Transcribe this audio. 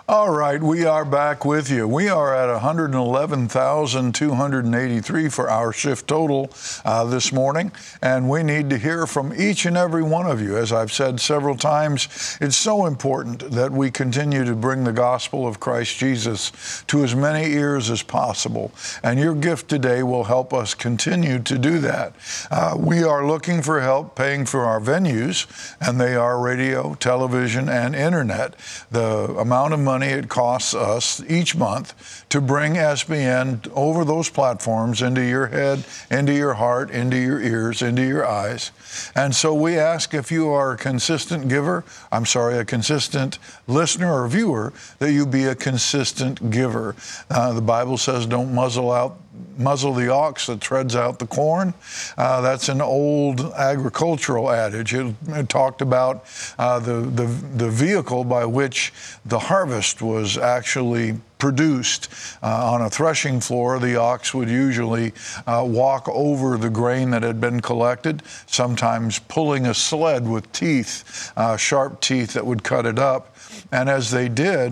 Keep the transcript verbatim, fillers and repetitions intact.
All right, we are back with you. We are at one hundred eleven thousand two hundred eighty-three for our shift total uh, this morning, and we need to hear from each and every one of you. As I've said several times, it's so important that we continue to bring the gospel of Christ Jesus to as many ears as possible, and your gift today will help us continue to do that. Uh, we are looking for help paying for our venues, and they are radio, television, and internet. The amount of money it costs us each month to bring S B N over those platforms into your head, into your heart, into your ears, into your eyes. And so we ask if you are a consistent giver, I'm sorry, a consistent listener or viewer, that you be a consistent giver. Uh, the Bible says don't muzzle out muzzle the ox that treads out the corn. Uh, that's an old agricultural adage. It, it talked about uh, the, the, the vehicle by which the harvest was actually produced. Uh, on a threshing floor, the ox would usually uh, walk over the grain that had been collected, sometimes pulling a sled with teeth, uh, sharp teeth that would cut it up. And as they did,